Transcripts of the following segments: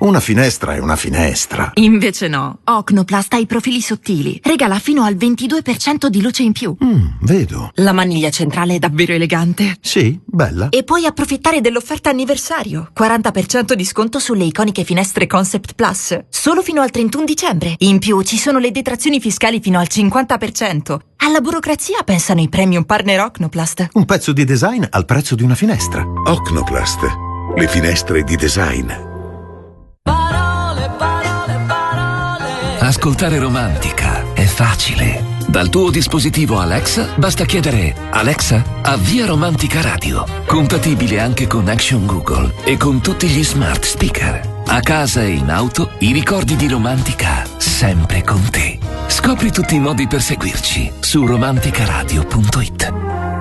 Una finestra è una finestra. Invece no. Ocnoplast ha i profili sottili. Regala fino al 22% di luce in più. Vedo. La maniglia centrale è davvero elegante. Sì, bella. E puoi approfittare dell'offerta anniversario. 40% di sconto sulle iconiche finestre Concept Plus. Solo fino al 31 dicembre. In più ci sono le detrazioni fiscali fino al 50%. Alla burocrazia pensano i premium partner Ocnoplast. Un pezzo di design al prezzo di una finestra. Ocnoplast. Le finestre di design. Ascoltare Romantica è facile. Dal tuo dispositivo Alexa basta chiedere: Alexa, avvia Romantica Radio. Compatibile anche con Action Google e con tutti gli smart speaker. A casa e in auto, i ricordi di Romantica sempre con te. Scopri tutti i modi per seguirci su romanticaradio.it.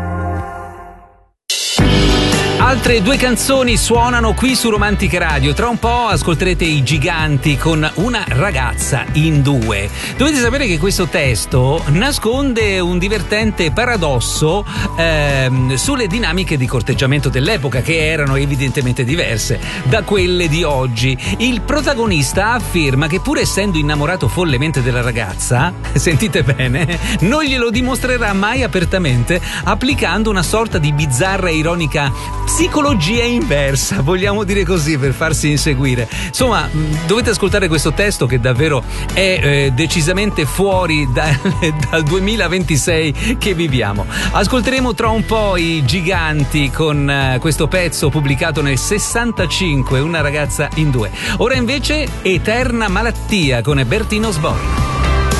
Altre due canzoni suonano qui su Romantica Radio. Tra un po' ascolterete i Giganti con Una ragazza in due. Dovete sapere che questo testo nasconde un divertente paradosso sulle dinamiche di corteggiamento dell'epoca, che erano evidentemente diverse da quelle di oggi. Il protagonista afferma che, pur essendo innamorato follemente della ragazza, sentite bene, non glielo dimostrerà mai apertamente, applicando una sorta di bizzarra e ironica psicologia inversa, vogliamo dire così, per farsi inseguire. Insomma, dovete ascoltare questo testo, che davvero è decisamente fuori dal 2026 che viviamo. Ascolteremo tra un po' i Giganti con questo pezzo pubblicato nel 65, Una ragazza in due. Ora invece Eterna malattia con Bertino Sborro.